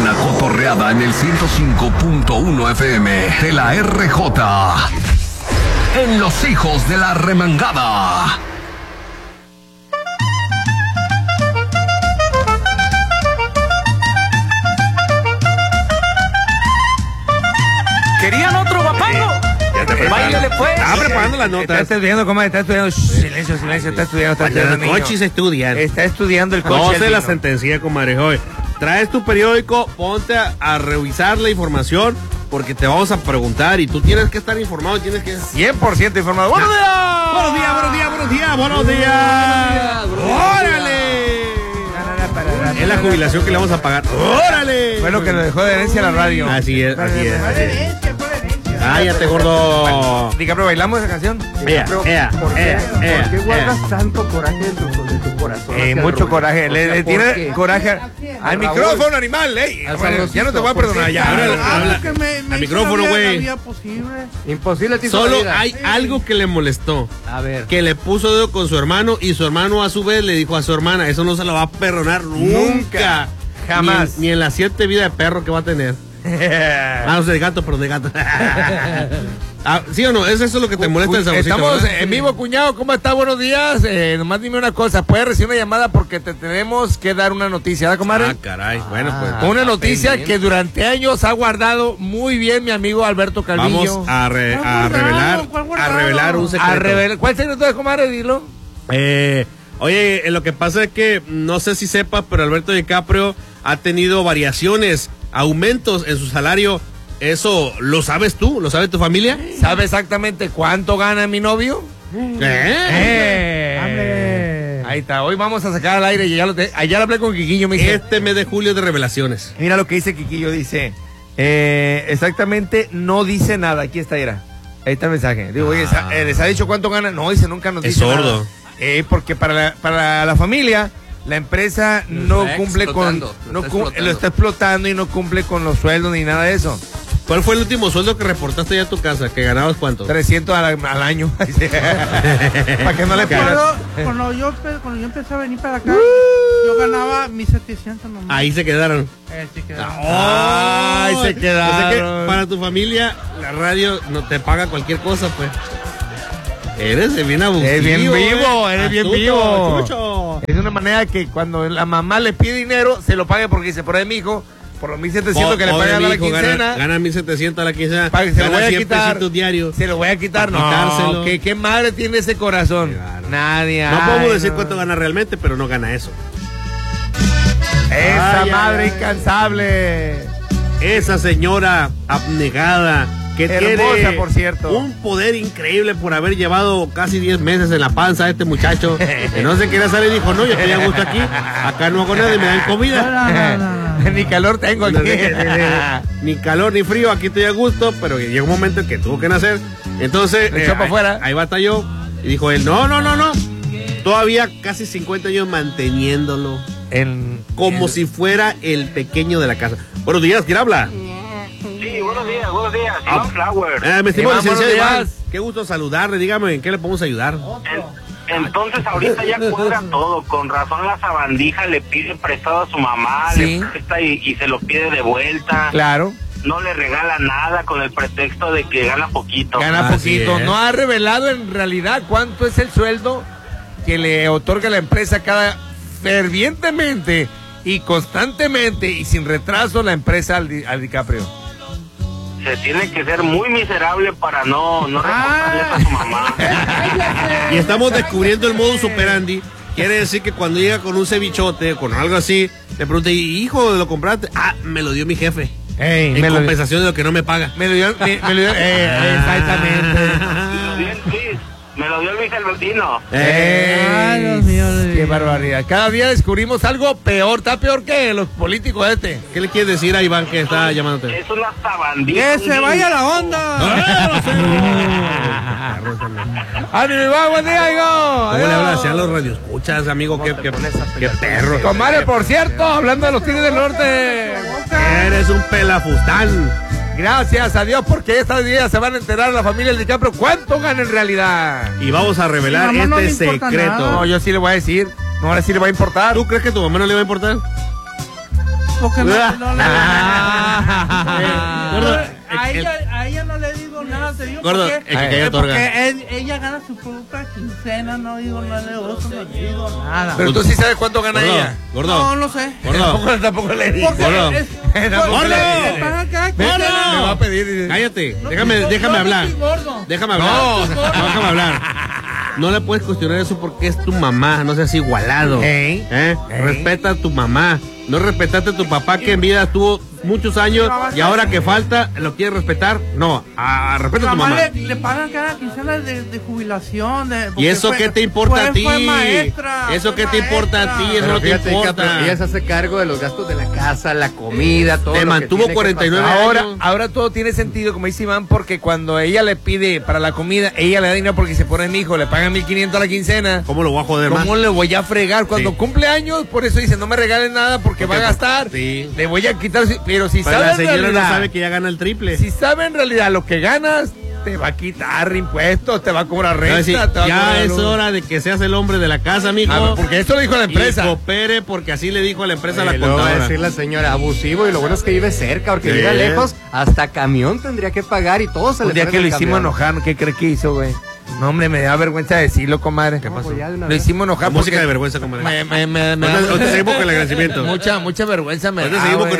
buena cotorreada en el 105.1 FM de la RJ. En Los Hijos de la Remangada. ¿Querían otro guapango? Báilale pues. Estaba preparando las notas. Está estudiando, comadre, está estudiando. Silencio, está estudiando. El coche se estudia. Está estudiando el coche. No sé la sentencia, comadre. Hoy traes tu periódico, ponte a revisar la información, porque te vamos a preguntar y tú tienes que estar informado, tienes que... 100% informado. ¡Buenos días! ¡Buenos días, buenos días, buenos días, buenos días! ¡Órale! Es la jubilación que le vamos a pagar. ¡Órale! Fue lo que nos dejó de herencia la radio. Así es, así es. Cállate, gordo. DiCaprio, ¿bailamos esa canción? ¿Por qué guardas tanto coraje de tu corazón? Mucho coraje. Le tiene coraje al micrófono, animal. Ya no te voy a perdonar. Ya. Al micrófono, güey. Imposible. Solo hay algo que le molestó. A ver. Que le puso dedo con su hermano y su hermano a su vez le dijo a su hermana, eso no se lo va a perdonar nunca. Jamás. Ni en las 7 vidas de perro que va a tener. No sé, de gato, pero de gato. ¿Sí o no? ¿Es eso lo que te molesta el saborcito? Estamos ¿verdad? en vivo, cuñado. ¿Cómo está? Buenos días. Nomás dime una cosa. Puedes recibir una llamada porque te tenemos que dar una noticia, ¿verdad, comadre? Ah, caray. Bueno, pues. Una noticia que durante años ha guardado muy bien mi amigo Alberto Calvillo. Vamos a revelar un secreto. ¿Cuál secreto es, comadre? Dilo. Oye, lo que pasa es que no sé si sepas, pero Alberto DiCaprio ha tenido variaciones, aumentos en su salario. ¿Eso lo sabes tú? ¿Lo sabe tu familia? ¿Sabe exactamente cuánto gana mi novio? Ahí está. Hoy vamos a sacar al aire y allá lo hablé con Quiquillo. Me dice, este mes de julio de revelaciones. Mira lo que dice Quiquillo. Dice, exactamente no dice nada. Aquí está, Ira. Ahí está el mensaje. Digo, oye, ¿les ha dicho cuánto gana? No, dice, nunca nos dice nada. Es sordo. Porque para la familia, la empresa no cumple lo está explotando y no cumple con los sueldos ni nada de eso. ¿Cuál fue el último sueldo que reportaste ya a tu casa? ¿Que ganabas cuánto? 300 al año. Para que no le pierdas. Cuando yo empecé a venir para acá, yo ganaba 1,700 nomás. Ahí se quedaron. Sí quedaron. Ay, se quedaron. O sea que para tu familia, la radio no te paga cualquier cosa, pues. Eres bien abusivo. Eres bien vivo, eres bien vivo. Chucho. Es una manera que cuando la mamá le pide dinero, se lo pague porque dice, por ahí, mijo, por los 1,700 que le pagan a la quincena. Gana 1,700 a la quincena. Se lo voy a quitar. Diarios. Se lo voy a quitar. No, ¿Qué madre tiene ese corazón? Claro. Nadie. No podemos decir cuánto gana realmente, pero no gana eso. Esa madre incansable. Esa señora abnegada. Que hermosa, tiene por cierto, un poder increíble por haber llevado casi 10 meses en la panza a este muchacho, que no se quería salir y dijo, no, yo estoy a gusto aquí, acá no hago nada y me dan comida. No. Ni calor tengo aquí. Ni calor ni frío, aquí estoy a gusto, pero llegó un momento en que tuvo que nacer, entonces ahí batalló y dijo él, no, todavía casi 50 años manteniéndolo como si fuera el pequeño de la casa. Buenos días, ¿quién habla? Sí, buenos días, Iván Flower. Me estimó licenciado Iván, qué gusto saludarle, dígame, ¿en qué le podemos ayudar? Entonces ahorita ya cuadra todo, con razón la sabandija le pide prestado a su mamá, le presta y se lo pide de vuelta. Claro. No le regala nada con el pretexto de que gana poquito. No ha revelado en realidad cuánto es el sueldo que le otorga la empresa fervientemente y constantemente y sin retraso la empresa al DiCaprio. Se tiene que ser muy miserable para no reportarle a su mamá. Y estamos descubriendo el modus operandi. Quiere decir que cuando llega con un cevichote, con algo así, le pregunta, hijo, ¿lo compraste? Me lo dio mi jefe. En compensación de lo que no me paga. Me lo dio exactamente. Me lo dio Luis Albertino. Ay, Dios mío. Qué barbaridad. Cada día descubrimos algo peor. Está peor que los políticos ¿Qué le quieres decir a Iván que está llamándote? Es una sabandija. ¡Que se vaya la onda! ¡Ánimo, Iván! ¡Buen día, hijo! ¿Cómo le hablas a los radioescuchas, amigo? ¡Qué perro! Comadre, por cierto, hablando de los Tigres del Norte. Eres un pelafustán. Gracias a Dios, porque estos días se van a enterar la familia del DiCaprio cuánto gana en realidad. Y vamos a revelar secreto. No, yo sí le voy a decir. No, ahora sí le va a importar. ¿Tú crees que a tu mamá no le va a importar? Porque a ella no le digo nada, te digo. Gordo, porque ella gana su propia quincena, no digo nada, no digo nada. Pero tú sí sabes cuánto gana ella. Gordo. No sé. Gordo. Tampoco le digo. Gordo. Me va a pedir. Cállate. Déjame hablar. Déjame hablar. No le puedes cuestionar eso porque es tu mamá, no seas igualado. Respeta a tu mamá. No respetaste a tu papá que en vida tuvo muchos años y ahora que falta lo quieres respetar. No, respeta a tu mamá. Le pagan cada quincena de jubilación. ¿Y eso qué te importa a ti? ¿Eso qué te importa a ti? Eso no te importa. Ella se hace cargo de los gastos de la casa, la comida, todo. Te mantuvo 49 años. Ahora todo tiene sentido, como dice Iván, porque cuando ella le pide para la comida, ella le da dinero porque se pone mi hijo, le pagan 1,500 a la quincena. ¿Cómo lo voy a joder más? ¿Cómo le voy a fregar cuando cumple años? Por eso dice, no me regalen nada porque va a gastar. Sí. Le voy a quitar, pero si sabe la señora no sabe que ya gana el triple. Si sabe en realidad lo que ganas, te va a quitar impuestos, te va a cobrar renta. Ya es hora de que seas el hombre de la casa, mijo. Porque esto lo dijo la empresa. Y coopere, porque así le dijo a la empresa la contadora. contadora. Va a decir la señora, abusivo, y lo bueno es que vive cerca, porque vive lejos, hasta camión tendría que pagar y todo se le día que lo hicimos enojar, ¿qué cree que hizo, güey? No, hombre, me da vergüenza decirlo, comadre. ¿Qué pasó? Lo hicimos enojar. Música de vergüenza, comadre. Ahorita seguimos con el agradecimiento. Mucha vergüenza me da, seguimos con